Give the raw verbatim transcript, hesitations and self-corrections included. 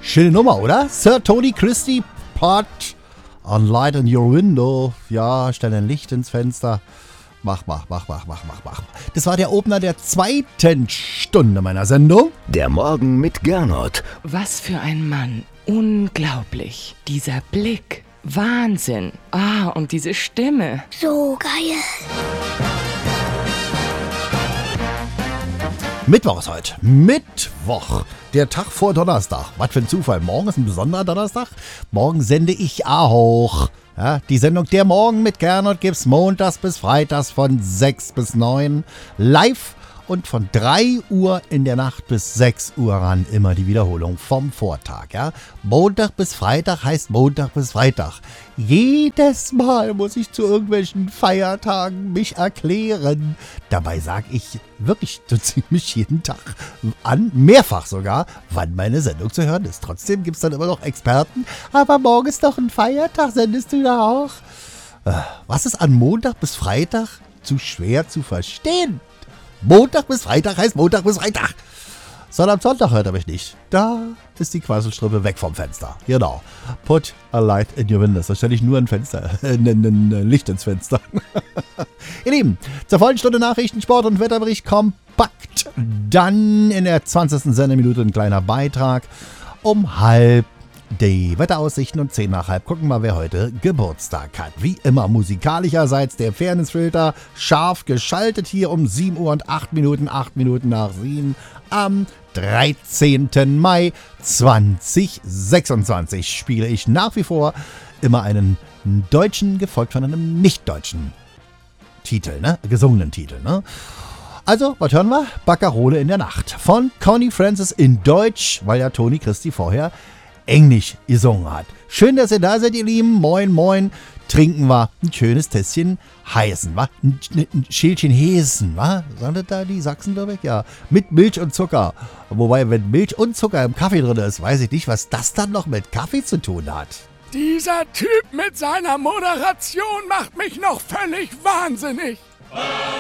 Schöne Nummer, oder? Sir Tony Christie, Part on Light in Your Window. Ja, stell ein Licht ins Fenster. Mach, mach, mach, mach, mach, mach, mach. Das war der Opener der zweiten Stunde meiner Sendung. Der Morgen mit Gernot. Was für ein Mann. Unglaublich. Dieser Blick. Wahnsinn. Ah, und diese Stimme. So geil. Mittwoch ist heute. Mittwoch. Der Tag vor Donnerstag. Was für ein Zufall. Morgen ist ein besonderer Donnerstag. Morgen sende ich auch. Ja, die Sendung Der Morgen mit Gernot gibt's montags bis freitags von sechs bis neun live und von drei Uhr in der Nacht bis sechs Uhr ran immer die Wiederholung vom Vortag. Ja? Montag bis Freitag heißt Montag bis Freitag. Jedes Mal muss ich zu irgendwelchen Feiertagen mich erklären. Dabei sage ich wirklich so ziemlich jeden Tag an, mehrfach sogar, wann meine Sendung zu hören ist. Trotzdem gibt es dann immer noch Experten. Aber morgen ist doch ein Feiertag, sendest du da auch? Was ist an Montag bis Freitag zu schwer zu verstehen? Montag bis Freitag heißt Montag bis Freitag. Sondern am Sonntag hört er mich nicht. Da ist die Quasselstrippe weg vom Fenster. Genau. Put a light in your windows. Da stelle ich nur ein Fenster, ein, ein, ein Licht ins Fenster. Ihr Lieben, zur vollen Stunde Nachrichten, Sport und Wetterbericht kompakt. Dann in der zwanzigsten Sendeminute ein kleiner Beitrag. Um halb die Wetteraussichten und zehn nach halb gucken wir, wer heute Geburtstag hat. Wie immer musikalischerseits der Fairnessfilter scharf geschaltet hier um sieben Uhr und acht Minuten, acht Minuten nach sieben am dreizehnten Mai zweitausendsechsundzwanzig spiele ich nach wie vor immer einen deutschen, gefolgt von einem nicht-deutschen Titel, ne? Gesungenen Titel, ne? Also, was hören wir? Baccarole in der Nacht von Connie Francis in Deutsch, weil ja Tony Christie vorher Englisch gesungen hat. Schön, dass ihr da seid, ihr Lieben. Moin, moin. Trinken wir ein schönes Tässchen Heißen, wa? Ein, ein Schälchen Hesen, wa? Sagen das da die Sachsen, glaube ich? Ja. Mit Milch und Zucker. Wobei, wenn Milch und Zucker im Kaffee drin ist, weiß ich nicht, was das dann noch mit Kaffee zu tun hat. Dieser Typ mit seiner Moderation macht mich noch völlig wahnsinnig.